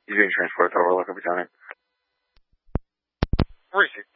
Using transport to overlook, I'll be done. Receive.